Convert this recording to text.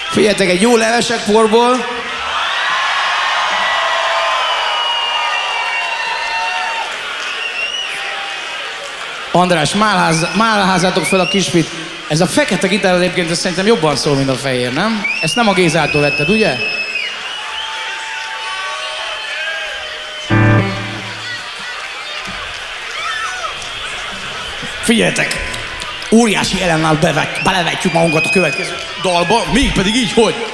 Figyeljetek, egy jó levesek porból. András, málházzátok fel a kisfit. Ez a fekete gitár egyébként szerintem jobban szól, mint a fehér, nem? Ezt nem a Gézától vetted, ugye? Figyeljetek! Óriási ellenáll belevetjük magunkat a következő dalba, mégpedig így, hogy...